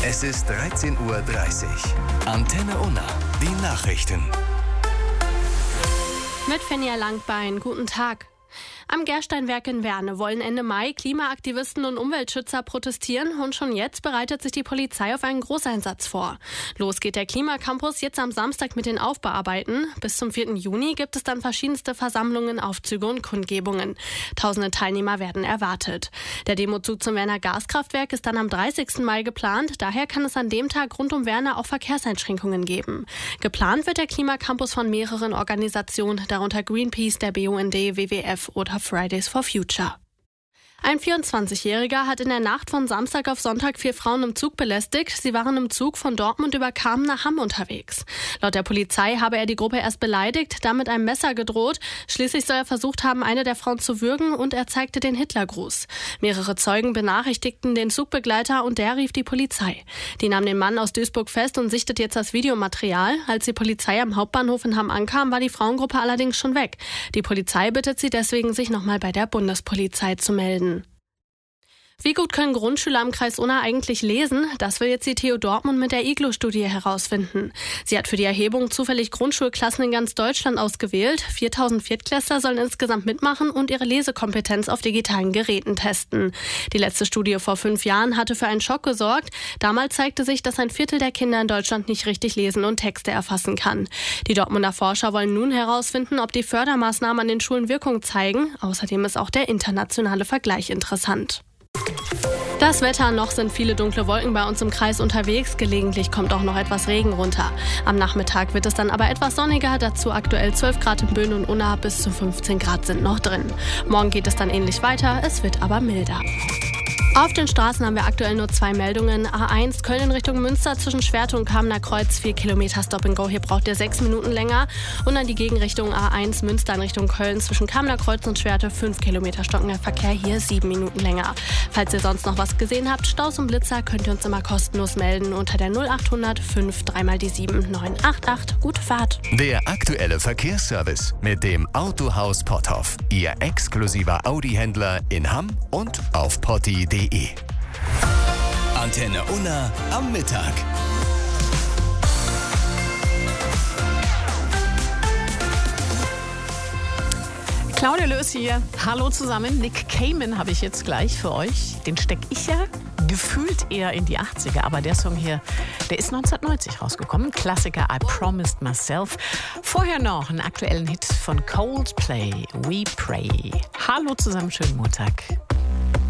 Es ist 13:30 Uhr. Antenne Unna, die Nachrichten. Mit Fenja Langbein, guten Tag. Am Gersteinwerk in Werne wollen Ende Mai Klimaaktivisten und Umweltschützer protestieren und schon jetzt bereitet sich die Polizei auf einen Großeinsatz vor. Los geht der Klimacampus jetzt am Samstag mit den Aufbauarbeiten. Bis zum 4. Juni gibt es dann verschiedenste Versammlungen, Aufzüge und Kundgebungen. Tausende Teilnehmer werden erwartet. Der Demozug zum Werner Gaskraftwerk ist dann am 30. Mai geplant. Daher kann es an dem Tag rund um Werne auch Verkehrseinschränkungen geben. Geplant wird der Klimacampus von mehreren Organisationen, darunter Greenpeace, der BUND, WWF oder Fridays for Future. Ein 24-Jähriger hat in der Nacht von Samstag auf Sonntag 4 Frauen im Zug belästigt. Sie waren im Zug von Dortmund über Kamen nach Hamm unterwegs. Laut der Polizei habe er die Gruppe erst beleidigt, dann mit einem Messer gedroht. Schließlich soll er versucht haben, eine der Frauen zu würgen und er zeigte den Hitlergruß. Mehrere Zeugen benachrichtigten den Zugbegleiter und der rief die Polizei. Die nahm den Mann aus Duisburg fest und sichtet jetzt das Videomaterial. Als die Polizei am Hauptbahnhof in Hamm ankam, war die Frauengruppe allerdings schon weg. Die Polizei bittet sie deswegen, sich nochmal bei der Bundespolizei zu melden. Wie gut können Grundschüler im Kreis Unna eigentlich lesen? Das will jetzt die TU Dortmund mit der IGLO-Studie herausfinden. Sie hat für die Erhebung zufällig Grundschulklassen in ganz Deutschland ausgewählt. 4000 Viertklässler sollen insgesamt mitmachen und ihre Lesekompetenz auf digitalen Geräten testen. Die letzte Studie vor 5 Jahren hatte für einen Schock gesorgt. Damals zeigte sich, dass ein Viertel der Kinder in Deutschland nicht richtig lesen und Texte erfassen kann. Die Dortmunder Forscher wollen nun herausfinden, ob die Fördermaßnahmen an den Schulen Wirkung zeigen. Außerdem ist auch der internationale Vergleich interessant. Das Wetter, noch sind viele dunkle Wolken bei uns im Kreis unterwegs. Gelegentlich kommt auch noch etwas Regen runter. Am Nachmittag wird es dann aber etwas sonniger. Dazu aktuell 12 Grad in Böen und Unna, bis zu 15 Grad sind noch drin. Morgen geht es dann ähnlich weiter, es wird aber milder. Auf den Straßen haben wir aktuell nur 2 Meldungen. A1 Köln in Richtung Münster zwischen Schwerte und Kamener Kreuz 4 Kilometer Stop and Go. Hier braucht ihr 6 Minuten länger. Und dann die Gegenrichtung A1 Münster in Richtung Köln zwischen Kamener Kreuz und Schwerte 5 Kilometer stockender Verkehr. Hier 7 Minuten länger. Falls ihr sonst noch was gesehen habt, Staus und Blitzer, könnt ihr uns immer kostenlos melden unter der 0800 5 3 die 7 988. Gute Fahrt. Der aktuelle Verkehrsservice mit dem Autohaus Potthoff. Ihr exklusiver Audi-Händler in Hamm und auf potti.de. Antenne Unna am Mittag. Claudia Löß hier. Hallo zusammen. Nick Cayman habe ich jetzt gleich für euch. Den stecke ich ja gefühlt eher in die 80er. Aber der Song hier, der ist 1990 rausgekommen. Klassiker I Promised Myself. Vorher noch einen aktuellen Hit von Coldplay, We Pray. Hallo zusammen, schönen Montag.